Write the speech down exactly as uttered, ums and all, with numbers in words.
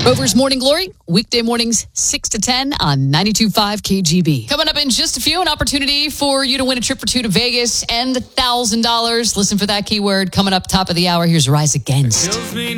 Rover's Morning Glory, weekday mornings six to ten on ninety-two point five K G B. Coming up in just a few, an opportunity for you to win a trip for two to Vegas and one thousand dollars. Listen for that keyword coming up top of the hour. Here's Rise Against.